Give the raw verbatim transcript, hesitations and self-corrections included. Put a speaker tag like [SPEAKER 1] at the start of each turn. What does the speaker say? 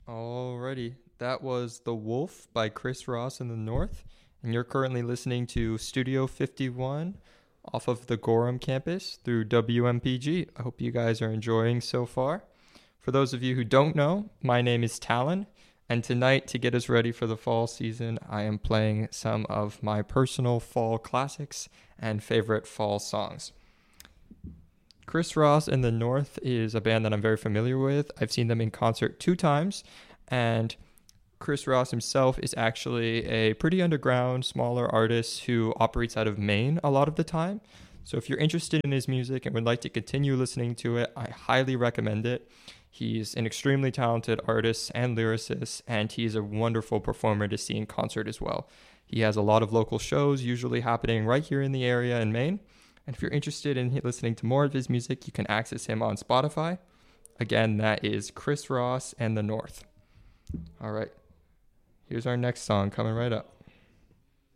[SPEAKER 1] Alrighty, that was The Wolf by Chris Ross in the North, and you're currently listening to Studio fifty-one off of the Gorham campus through W M P G. I hope you guys are enjoying so far. For those of you who don't know, my name is Talon, and tonight, to get us ready for the fall season, I am playing some of my personal fall classics and favorite fall songs. Chris Ross and the North is a band that I'm very familiar with. I've seen them in concert two times, and Chris Ross himself is actually a pretty underground, smaller artist who operates out of Maine a lot of the time. So if you're interested in his music and would like to continue listening to it, I highly recommend it. He's an extremely talented artist and lyricist, and he's a wonderful performer to see in concert as well. He has a lot of local shows, usually happening right here in the area in Maine. And if you're interested in listening to more of his music, you can access him on Spotify. Again, that is Chris Ross and the North. All right, here's our next song coming right up.